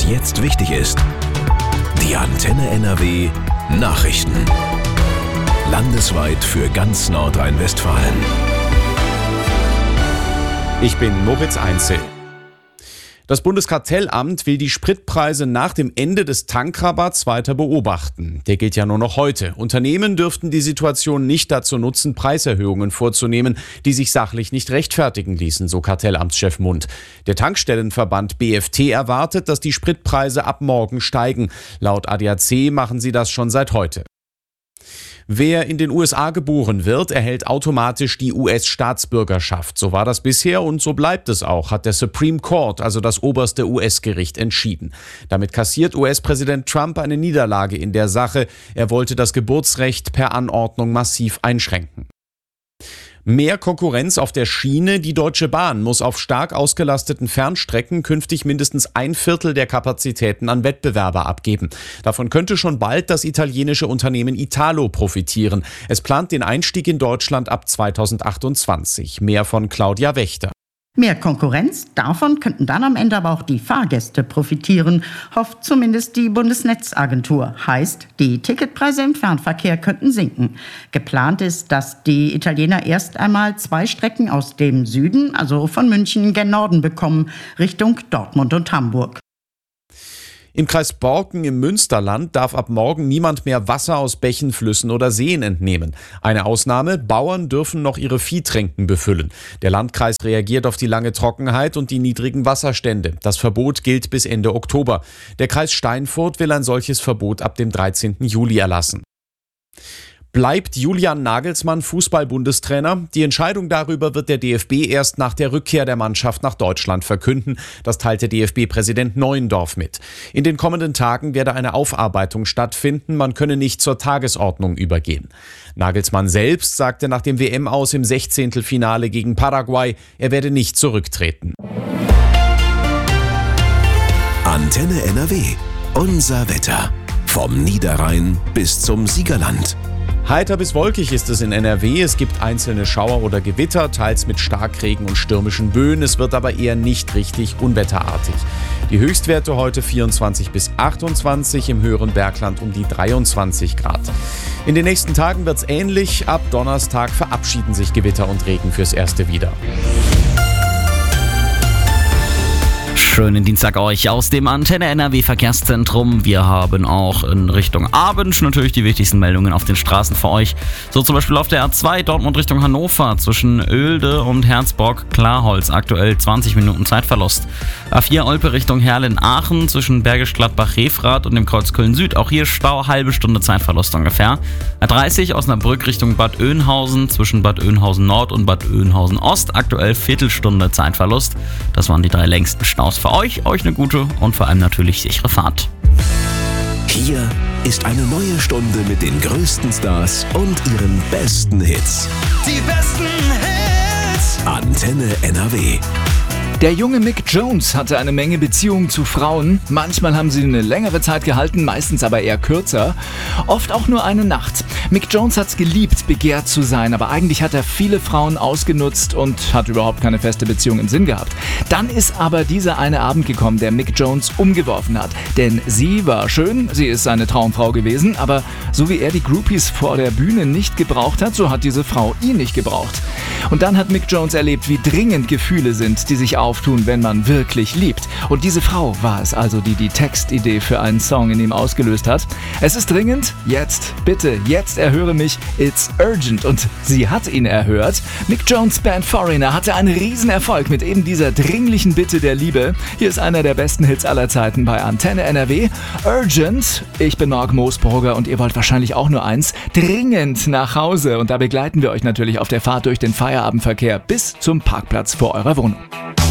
jetzt wichtig ist. Die Antenne NRW Nachrichten. Landesweit für ganz Nordrhein-Westfalen. Ich bin Moritz Einzel. Das Bundeskartellamt will die Spritpreise nach dem Ende des Tankrabatts weiter beobachten. Der gilt ja nur noch heute. Unternehmen dürften die Situation nicht dazu nutzen, Preiserhöhungen vorzunehmen, die sich sachlich nicht rechtfertigen ließen, so Kartellamtschef Mund. Der Tankstellenverband BFT erwartet, dass die Spritpreise ab morgen steigen. Laut ADAC machen sie das schon seit heute. Wer in den USA geboren wird, erhält automatisch die US-Staatsbürgerschaft. So war das bisher und so bleibt es auch, hat der Supreme Court, also das oberste US-Gericht, entschieden. Damit kassiert US-Präsident Trump eine Niederlage in der Sache. Er wollte das Geburtsrecht per Anordnung massiv einschränken. Mehr Konkurrenz auf der Schiene. Die Deutsche Bahn muss auf stark ausgelasteten Fernstrecken künftig mindestens 1/4 der Kapazitäten an Wettbewerber abgeben. Davon könnte schon bald das italienische Unternehmen Italo profitieren. Es plant den Einstieg in Deutschland ab 2028. Mehr von Claudia Wächter. Mehr Konkurrenz, davon könnten dann am Ende aber auch die Fahrgäste profitieren, hofft zumindest die Bundesnetzagentur. Heißt, die Ticketpreise im Fernverkehr könnten sinken. Geplant ist, dass die Italiener erst einmal 2 Strecken aus dem Süden, also von München gen Norden bekommen, Richtung Dortmund und Hamburg. Im Kreis Borken im Münsterland darf ab morgen niemand mehr Wasser aus Bächen, Flüssen oder Seen entnehmen. Eine Ausnahme: Bauern dürfen noch ihre Viehtränken befüllen. Der Landkreis reagiert auf die lange Trockenheit und die niedrigen Wasserstände. Das Verbot gilt bis Ende Oktober. Der Kreis Steinfurt will ein solches Verbot ab dem 13. Juli erlassen. Bleibt Julian Nagelsmann Fußball-Bundestrainer? Die Entscheidung darüber wird der DFB erst nach der Rückkehr der Mannschaft nach Deutschland verkünden. Das teilte DFB-Präsident Neuendorf mit. In den kommenden Tagen werde eine Aufarbeitung stattfinden. Man könne nicht zur Tagesordnung übergehen. Nagelsmann selbst sagte nach dem WM-Aus im 16. gegen Paraguay, er werde nicht zurücktreten. Antenne NRW. Unser Wetter. Vom Niederrhein bis zum Siegerland. Heiter bis wolkig ist es in NRW. Es gibt einzelne Schauer oder Gewitter, teils mit Starkregen und stürmischen Böen. Es wird aber eher nicht richtig unwetterartig. Die Höchstwerte heute 24 bis 28, im höheren Bergland um die 23 Grad. In den nächsten Tagen wird es ähnlich. Ab Donnerstag verabschieden sich Gewitter und Regen fürs Erste wieder. Schönen Dienstag euch aus dem Antenne NRW Verkehrszentrum. Wir haben auch in Richtung Abend natürlich die wichtigsten Meldungen auf den Straßen für euch. So zum Beispiel auf der A2 Dortmund Richtung Hannover zwischen Oelde und Herzborg-Klarholz. Aktuell 20 Minuten Zeitverlust. A4 Olpe Richtung Herrlen-Aachen zwischen Bergisch Gladbach-Refrath und dem Kreuz Köln-Süd. Auch hier Stau, halbe Stunde Zeitverlust ungefähr. A30 Osnabrück Richtung Bad Oeynhausen zwischen Bad Oeynhausen Nord und Bad Oeynhausen Ost. Aktuell Viertelstunde Zeitverlust. Das waren die 3 längsten Staus für euch eine gute und vor allem natürlich sichere Fahrt. Hier ist eine neue Stunde mit den größten Stars und ihren besten Hits. Die besten Hits! Antenne NRW. Der junge Mick Jones hatte eine Menge Beziehungen zu Frauen. Manchmal haben sie eine längere Zeit gehalten, meistens aber eher kürzer. Oft auch nur eine Nacht. Mick Jones hat's geliebt, begehrt zu sein, aber eigentlich hat er viele Frauen ausgenutzt und hat überhaupt keine feste Beziehung im Sinn gehabt. Dann ist aber dieser eine Abend gekommen, der Mick Jones umgeworfen hat. Denn sie war schön, sie ist seine Traumfrau gewesen, aber so wie er die Groupies vor der Bühne nicht gebraucht hat, so hat diese Frau ihn nicht gebraucht. Und dann hat Mick Jones erlebt, wie dringend Gefühle sind, die sich auftun, wenn man wirklich liebt. Und diese Frau war es also, die die Textidee für einen Song in ihm ausgelöst hat. Es ist dringend, jetzt, bitte, jetzt erhöre mich, it's urgent. Und sie hat ihn erhört. Mick Jones' Band Foreigner hatte einen Riesenerfolg mit eben dieser dringlichen Bitte der Liebe. Hier ist einer der besten Hits aller Zeiten bei Antenne NRW. Urgent. Ich bin Marc Moosburger und ihr wollt wahrscheinlich auch nur eins: dringend nach Hause. Und da begleiten wir euch natürlich auf der Fahrt durch den Feierabendverkehr bis zum Parkplatz vor eurer Wohnung.